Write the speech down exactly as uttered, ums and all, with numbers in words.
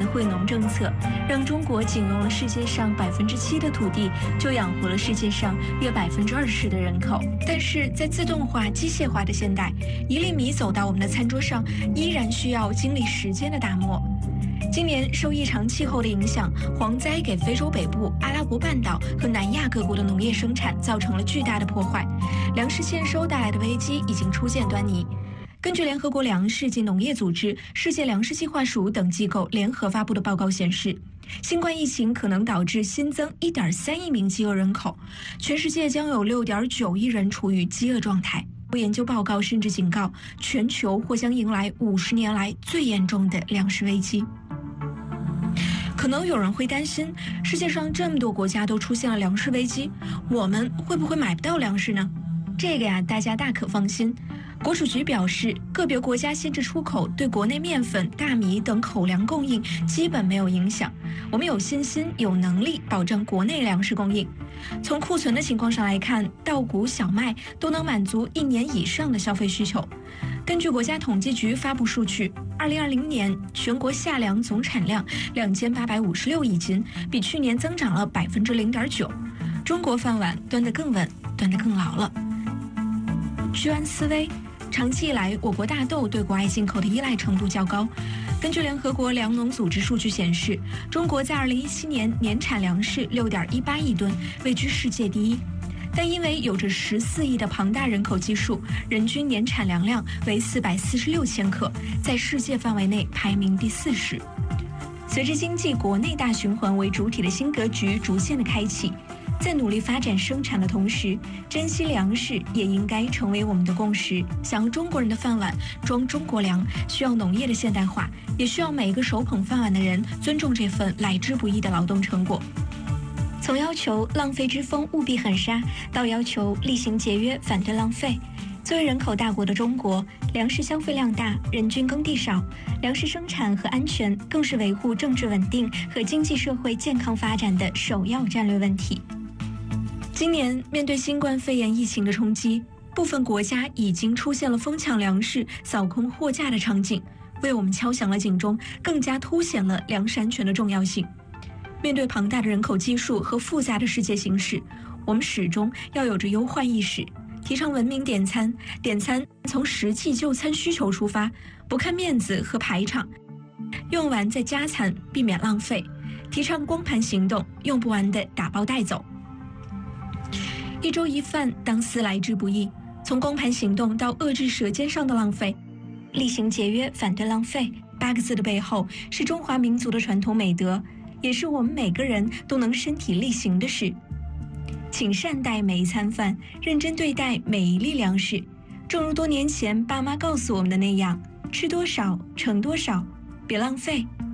惠农政策，让中国仅用了世界上百分之七的土地，就养活了世界上约百分之二十的人口。但是在自动化、机械化的现代，一粒米走到我们的餐桌上，依然需要经历时间的打磨。今年受异常气候的影响，蝗灾给非洲北部、阿拉伯半岛和南亚各国的农业生产造成了巨大的破坏，粮食欠收带来的危机已经初见端倪。根据联合国粮食及农业组织、世界粮食计划署等机构联合发布的报告显示，新冠疫情可能导致新增 一点三亿名饥饿人口，全世界将有 六点九亿人处于饥饿状态。研究报告甚至警告，全球或将迎来五十年来最严重的粮食危机。可能有人会担心，世界上这么多国家都出现了粮食危机，我们会不会买不到粮食呢？这个呀，大家大可放心。国储局表示，个别国家限制出口对国内面粉、大米等口粮供应基本没有影响。我们有信心、有能力保证国内粮食供应。从库存的情况上来看，稻谷、小麦都能满足一年以上的消费需求。根据国家统计局发布数据，二零二零年全国夏粮总产量两千八百五十六亿斤，比去年增长了百分之零点九。中国饭碗端得更稳，端得更牢了。居安思危。长期以来，我国大豆对国外进口的依赖程度较高。根据联合国粮农组织数据显示，中国在二零一七年年产粮食 六点一八亿吨，位居世界第一。但因为有着十四亿的庞大人口基数，人均年产粮量为四百四十六千克，在世界范围内排名第四十。随着经济国内大循环为主体的新格局逐渐的开启，在努力发展生产的同时，珍惜粮食也应该成为我们的共识。想要中国人的饭碗装中国粮，需要农业的现代化，也需要每一个手捧饭碗的人尊重这份来之不易的劳动成果。从要求浪费之风务必狠刹，到要求厉行节约，反对浪费。作为人口大国的中国，粮食消费量大，人均耕地少，粮食生产和安全更是维护政治稳定和经济社会健康发展的首要战略问题。今年面对新冠肺炎疫情的冲击，部分国家已经出现了疯抢粮食、扫空货架的场景，为我们敲响了警钟，更加凸显了粮食安全的重要性。面对庞大的人口基数和复杂的世界形势，我们始终要有着忧患意识，提倡文明点餐，点餐从实际就餐需求出发，不看面子和排场，用完再加餐，避免浪费。提倡光盘行动，用不完的打包带走。一粥一饭，当思来之不易。从光盘行动到遏制舌尖上的浪费，厉行节约，反对浪费，八个字的背后是中华民族的传统美德，也是我们每个人都能身体力行的事。请善待每一餐饭，认真对待每一粒粮食。正如多年前爸妈告诉我们的那样，吃多少盛多少，别浪费，